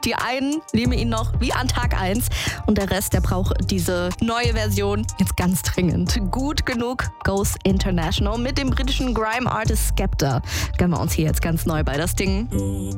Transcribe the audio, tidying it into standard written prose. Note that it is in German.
Die einen lieben ihn noch wie an Tag 1 und der Rest, der braucht diese neue Version jetzt ganz dringend. Gut genug Goes International mit dem britischen Grime-Artist Skepta. Gönnen wir uns hier jetzt ganz neu bei das Ding.